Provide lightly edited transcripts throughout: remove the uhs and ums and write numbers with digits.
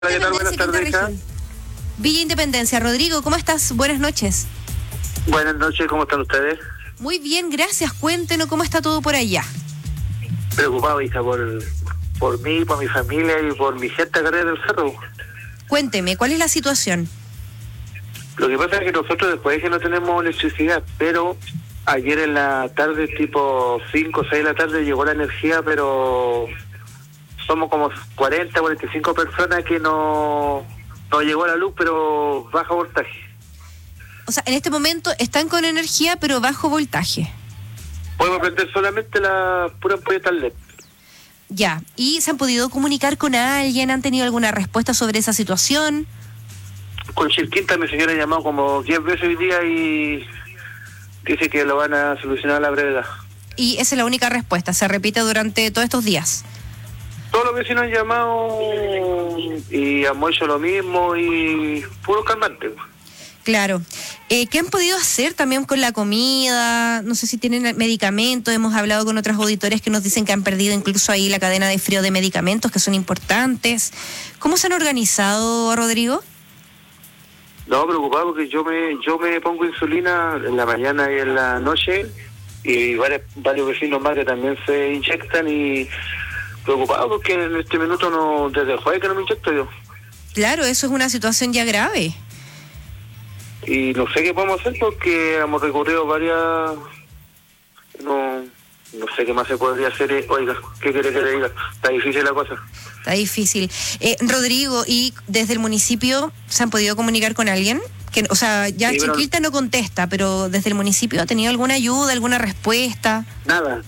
Hola, ¿qué tal? Buenas tardes, hija. Villa Independencia. Rodrigo, ¿cómo estás? Buenas noches. Buenas noches, ¿cómo están ustedes? Muy bien, gracias. Cuéntenos cómo está todo por allá. Preocupado, hija, por mí, por mi familia y por mi gente acá del cerro. Cuénteme, ¿cuál es la situación? Lo que pasa es que nosotros después es que no tenemos electricidad, pero ayer en la tarde, tipo 5 o 6 de la tarde, llegó la energía, pero somos como 40, 45 personas que no llegó la luz, pero baja voltaje. O sea, en este momento están con energía, pero bajo voltaje. Podemos prender solamente la pura ampolleta LED. Ya, ¿y se han podido comunicar con alguien? ¿Han tenido alguna respuesta sobre esa situación? Con Chilquinta mi señora ha llamado como 10 veces hoy día y dice que lo van a solucionar a la brevedad. Y esa es la única respuesta, se repite durante todos estos días. Todos los vecinos han llamado y han hecho lo mismo y puro calmante. Claro. ¿Qué han podido hacer también con la comida? No sé si tienen medicamentos. Hemos hablado con otros auditores que nos dicen que han perdido incluso ahí la cadena de frío de medicamentos que son importantes. ¿Cómo se han organizado, Rodrigo? No, preocupado porque yo me pongo insulina en la mañana y en la noche y varios vecinos más que también se inyectan y preocupado porque en este minuto desde el jueves que no me inyecto yo. Claro, eso es una situación ya grave. Y no sé qué podemos hacer porque hemos recorrido varias... No sé qué más se podría hacer. Oiga, ¿qué quiere que le diga? Está difícil la cosa. Está difícil. Rodrigo, ¿y desde el municipio se han podido comunicar con alguien? O sea, ya sí, Chiquilta no contesta, pero desde el municipio ¿ha tenido alguna ayuda, alguna respuesta? Nada,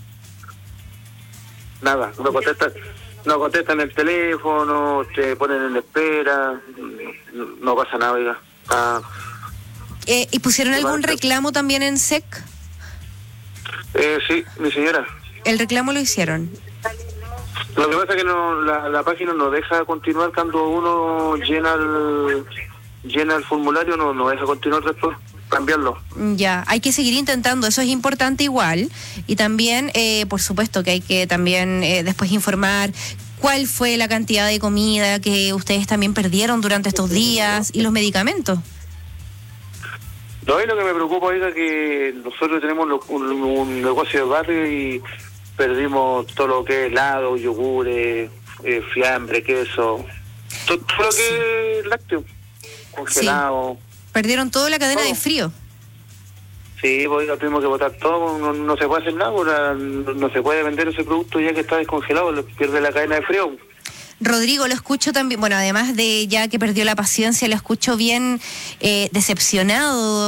no contestan el teléfono, te ponen en espera, no pasa nada, oiga. ¿Y pusieron algún reclamo también en SEC? Sí, mi señora. ¿El reclamo lo hicieron? Lo que pasa es que la página no deja continuar cuando uno llena el formulario, no deja continuar después, cambiarlo. Ya, hay que seguir intentando, eso es importante igual. Y también, por supuesto que hay que también después informar cuál fue la cantidad de comida que ustedes también perdieron durante estos días y los medicamentos. No, y lo que me preocupa, oiga, que nosotros tenemos un negocio de barrio y perdimos todo lo que es helado, yogures, fiambre, queso, todo lo que es lácteo, congelado. Sí. Perdieron toda la cadena de frío. Sí, pues oiga, tuvimos que botar todo, no se puede hacer nada, no se puede vender ese producto ya que está descongelado, pierde la cadena de frío. Rodrigo, lo escucho también, bueno, además de ya que perdió la paciencia, lo escucho bien decepcionado.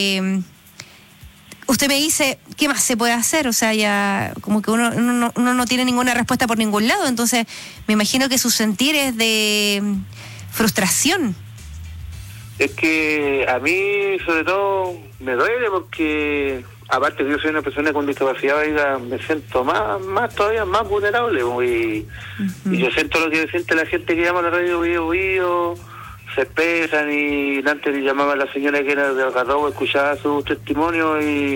Usted me dice, ¿qué más se puede hacer? O sea, ya como que uno no tiene ninguna respuesta por ningún lado, entonces me imagino que su sentir es de frustración. Es que a mí, sobre todo, me duele porque, aparte que yo soy una persona con discapacidad, oiga, me siento todavía más vulnerable, y yo siento lo que siente la gente que llama a la radio Bío, se expresan y antes le llamaba a la señora que era de Algarrobo, escuchaba su testimonio y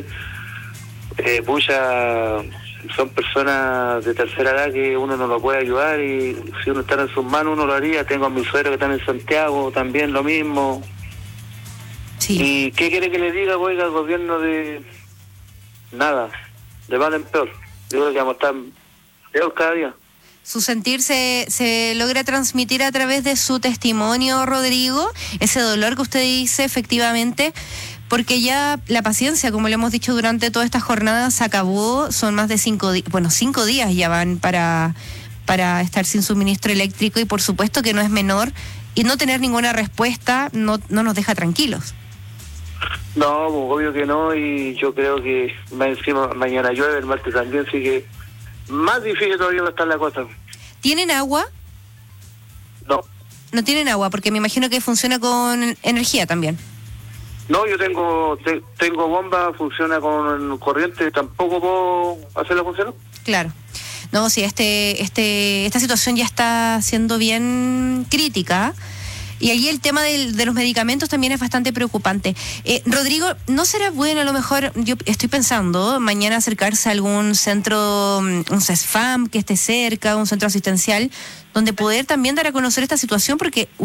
son personas de tercera edad que uno no lo puede ayudar y si uno está en sus manos uno lo haría. Tengo a mi suegro que están en Santiago, también lo mismo. Sí. ¿Y qué quiere que le diga, oiga, al gobierno de nada, de mal en peor? Yo creo que vamos a estar peor cada día. Su sentir se logra transmitir a través de su testimonio, Rodrigo, ese dolor que usted dice, efectivamente, porque ya la paciencia, como le hemos dicho durante toda esta jornada, se acabó, son más de 5 días, 5 días ya van para estar sin suministro eléctrico y por supuesto que no es menor, y no tener ninguna respuesta no nos deja tranquilos. No, obvio que no, y yo creo que más encima mañana llueve, el martes también, así que más difícil todavía va a estar la cosa. ¿Tienen agua? No. No tienen agua, porque me imagino que funciona con energía también. No, yo tengo bomba, funciona con corriente, tampoco puedo hacerla funcionar. Claro. No, sí, esta situación ya está siendo bien crítica. Y ahí el tema de los medicamentos también es bastante preocupante. Rodrigo, ¿no será bueno a lo mejor, yo estoy pensando, mañana acercarse a algún centro, un CESFAM que esté cerca, un centro asistencial, donde poder también dar a conocer esta situación? Porque